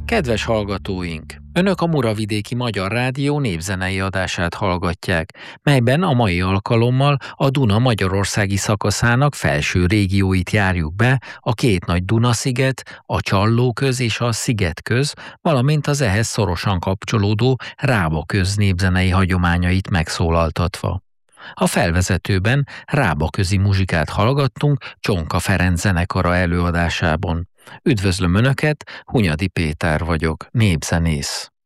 Kedves hallgatóink! Önök a Muravidéki Magyar Rádió népzenei adását hallgatják, melyben a mai alkalommal a Duna magyarországi szakaszának felső régióit járjuk be, a két nagy Duna-sziget, a Csallóköz és a Szigetköz, valamint az ehhez szorosan kapcsolódó Rábaköz népzenei hagyományait megszólaltatva. A felvezetőben rábaközi muzsikát hallgattunk Csonka Ferenc zenekara előadásában. Üdvözlöm Önöket, Hunyadi Péter vagyok, népzenész.